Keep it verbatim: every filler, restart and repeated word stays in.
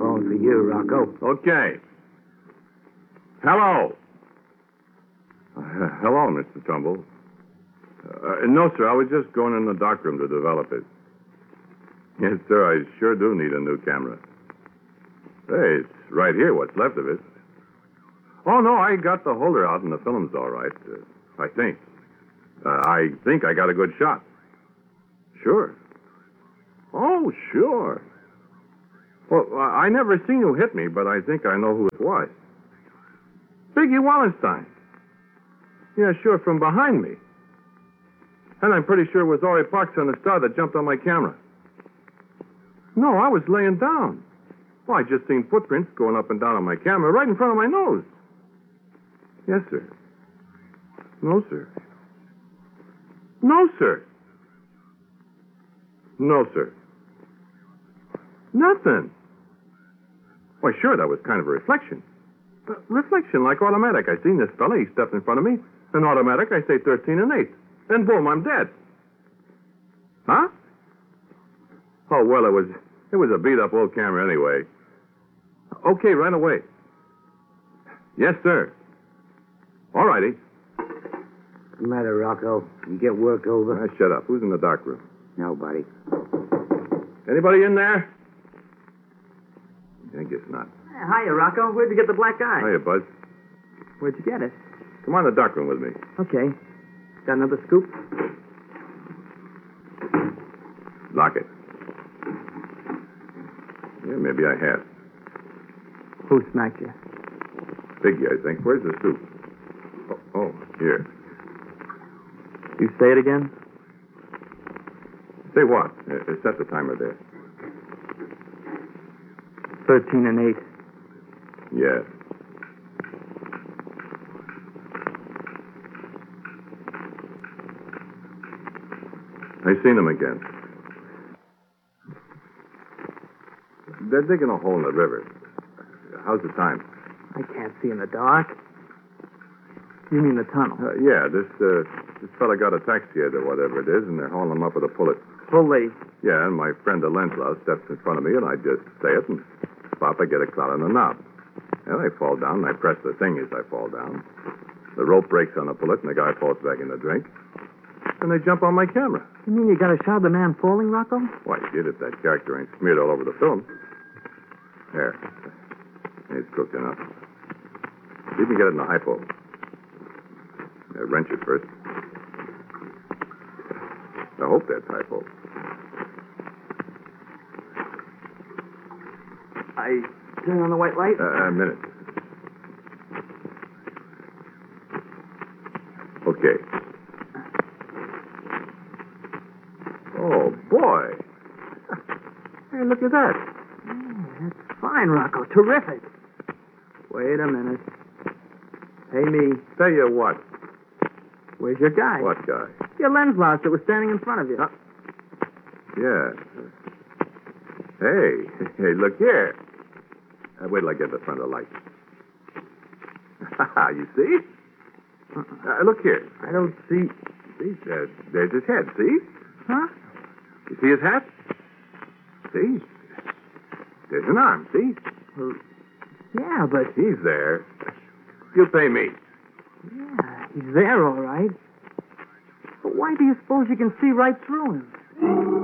calling for you, Rocco. Okay. Hello. Uh, hello, Mister Trumbull. Uh, no, sir, I was just going in the darkroom to develop it. Yes, sir, I sure do need a new camera. Hey, it's right here, what's left of it. Oh, no, I got the holder out and the film's all right, uh, I think. Uh, I think I got a good shot. Sure. Oh, sure. Well, I never seen who hit me, but I think I know who it was. Biggie Wallenstein. Yeah, sure, from behind me. And I'm pretty sure it was Ori Parks on the Star that jumped on my camera. No, I was laying down. Well, I just seen footprints going up and down on my camera right in front of my nose. Yes, sir. No, sir. No, sir. No, sir. Nothing. Why, sure, that was kind of a reflection. Uh, reflection, like automatic. I seen this fella. He stepped in front of me. And automatic, I say thirteen and eight. Then boom, I'm dead. Huh? Oh, well, it was it was a beat-up old camera anyway. Okay, right away. Yes, sir. All righty. What's the matter, Rocco? You get work over? Ah, shut up. Who's in the dark room? Nobody. Anybody in there? I guess not. Hiya, Rocco. Where'd you get the black eye? Hiya, Buzz. Where'd you get it? Come on in the dark room with me. Okay. Got another scoop? Lock it. Yeah, maybe I have. Who smacked you? Biggie, I think. Where's the soup? Oh, oh, here. You say it again? Say what? Uh, set the timer there. Thirteen and eight. Yeah. I seen him again. They're digging a hole in the river. How's the time? I can't see in the dark. You mean the tunnel? Uh, yeah, this uh, this fella got a taxi or whatever it is, and they're hauling him up with a pullet. Pulley. Yeah, and my friend the Lenslau steps in front of me, and I just say it, and pop, I get a clout on the knob. And I fall down, and I press the thing as I fall down. The rope breaks on the pullet, and the guy falls back in the drink. And they jump on my camera. You mean you got a shot of the man falling, Rocco? Why, kid, if that character ain't smeared all over the film. There. It's cooked enough. You can get it in the hypo. Yeah, wrench it first. I hope that's hypo. I turn on the white light? Uh, a minute. Okay. Oh, boy. Hey, look at that. Yeah, that's fine, Rocco. Terrific. Wait a minute. Hey, me. Tell you what. Where's your guy? What guy? Your lens loss that was standing in front of you. Huh? Yeah. Hey, hey, look here. Uh, wait till I get the front of the light. You see? Uh, look here. I don't see... See, uh, there's his head, see? Huh? You see his hat? See? There's an arm, see? Well, yeah, but... He's there. You pay me. Yeah, he's there, all right. But why do you suppose you can see right through him?